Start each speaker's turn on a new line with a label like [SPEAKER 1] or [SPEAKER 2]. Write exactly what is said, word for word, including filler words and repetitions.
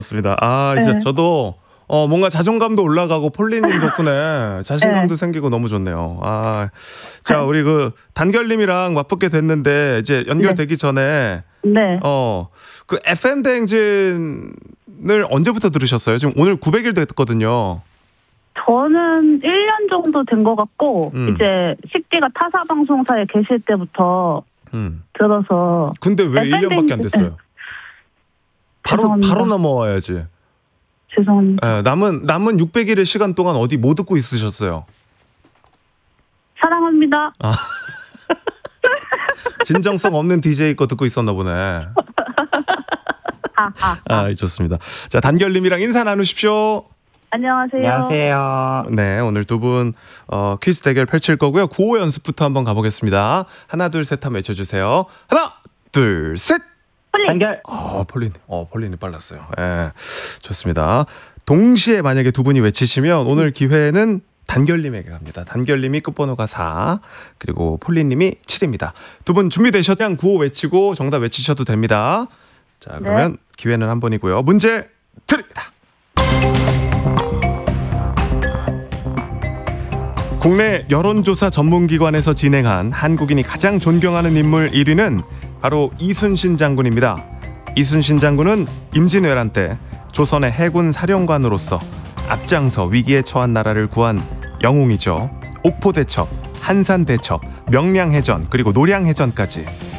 [SPEAKER 1] 맞습니다. 아 이제
[SPEAKER 2] 네.
[SPEAKER 1] 저도 어 뭔가 자존감도 올라가고 폴리님 덕분에 자신감도
[SPEAKER 2] 네.
[SPEAKER 1] 생기고 너무 좋네요. 아, 자 우리 그 단결님이랑 맞붙게 됐는데 이제 연결되기 전에
[SPEAKER 2] 네.
[SPEAKER 1] 어 그 에프엠 대행진을 언제부터 들으셨어요? 지금 오늘 구백 일 됐거든요.
[SPEAKER 2] 저는 일 년 정도 된 것 같고
[SPEAKER 1] 음.
[SPEAKER 2] 이제 식디가 타사 방송사에 계실 때부터
[SPEAKER 1] 음.
[SPEAKER 2] 들어서.
[SPEAKER 1] 근데 왜 일 년밖에 안 됐어요? 바로
[SPEAKER 2] 죄송합니다.
[SPEAKER 1] 바로 넘어와야지.
[SPEAKER 2] 죄송합니다.
[SPEAKER 1] 예, 남은 남은 육백 일의 시간 동안 어디 뭐 듣고 있으셨어요?
[SPEAKER 2] 사랑합니다.
[SPEAKER 1] 아. 진정성 없는 디제이 거 듣고 있었나 보네.
[SPEAKER 2] 아, 아.
[SPEAKER 1] 아, 좋습니다. 자, 단결님이랑 인사 나누십시오.
[SPEAKER 2] 안녕하세요.
[SPEAKER 3] 안녕하세요.
[SPEAKER 1] 네, 오늘 두 분 어, 퀴즈 대결 펼칠 거고요. 구호 연습부터 한번 가보겠습니다. 하나, 둘, 셋 한번 외쳐주세요. 하나, 둘, 셋.
[SPEAKER 2] 폴리.
[SPEAKER 3] 단결.
[SPEAKER 1] 어, 폴린, 어, 폴린이 빨랐어요. 예, 좋습니다. 동시에 만약에 두 분이 외치시면 오늘 기회는 단결님에게 갑니다. 단결님이 끝번호가 사, 그리고 폴린님이 칠입니다. 두 분 준비되셨다면 구호 외치고 정답 외치셔도 됩니다. 자, 그러면
[SPEAKER 2] 네.
[SPEAKER 1] 기회는 한 번이고요. 문제 드립니다. 국내 여론조사 전문기관에서 진행한 한국인이 가장 존경하는 인물 일 위는 바로 이순신 장군입니다. 이순신 장군은 임진왜란 때 조선의 해군 사령관으로서 앞장서 위기에 처한 나라를 구한 영웅이죠. 옥포대첩, 한산대첩, 명량해전 그리고 노량해전까지